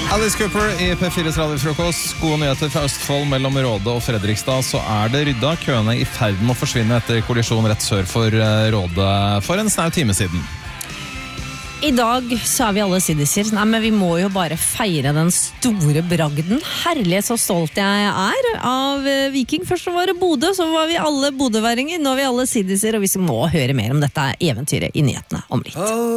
Alice Cooper i P4s radiofrokost. Gode nyheter fra Østfold mellom Råde og Fredrikstad. Så det rydda. Køene i ferd med å forsvinne etter kollisjon rett sør for Råde for en snau time siden. I dag så vi alle siddiser. Nei, men vi må jo bare feire den store bragden. Herlig så stolt jeg av Viking. Først så var det Bodø, så var vi alle bodøværinger. Nå er vi alle siddiser, og vi må høre mer om dette eventyret i nyhetene om litt.